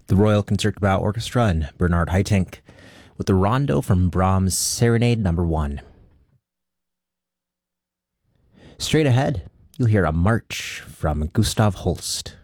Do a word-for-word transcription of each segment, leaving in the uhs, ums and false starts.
the Royal Concertgebouw Orchestra and Bernard Haitink with the rondo from Brahms' Serenade Number One. Straight ahead, you'll hear a march from Gustav Holst.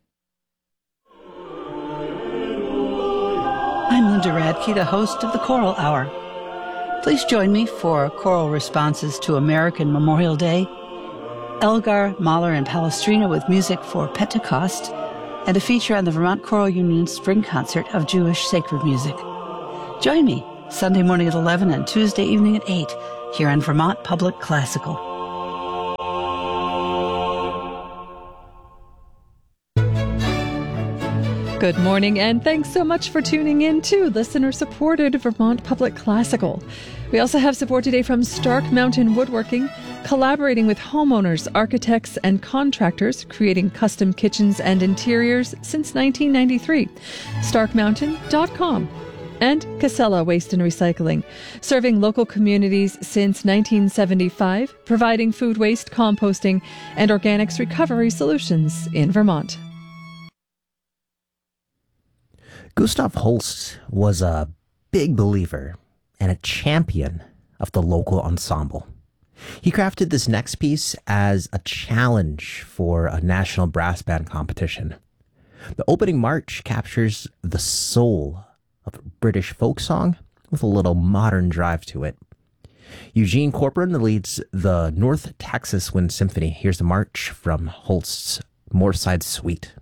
I'm Linda Radke, the host of the Choral Hour. Please join me for choral responses to American Memorial Day, Elgar, Mahler, and Palestrina with music for Pentecost, and a feature on the Vermont Choral Union's Spring Concert of Jewish Sacred Music. Join me Sunday morning at eleven and Tuesday evening at eight here on Vermont Public Classical. Good morning, and thanks so much for tuning in to listener-supported Vermont Public Classical. We also have support today from Stark Mountain Woodworking, collaborating with homeowners, architects, and contractors, creating custom kitchens and interiors since nineteen ninety-three. stark mountain dot com. And Casella Waste and Recycling, serving local communities since nineteen seventy-five, providing food waste, composting, and organics recovery solutions in Vermont. Gustav Holst was a big believer and a champion of the local ensemble. He crafted this next piece as a challenge for a national brass band competition. The opening march captures the soul of British folk song with a little modern drive to it. Eugene Corcoran leads the North Texas Wind Symphony. Here's the march from Holst's Moorside Suite.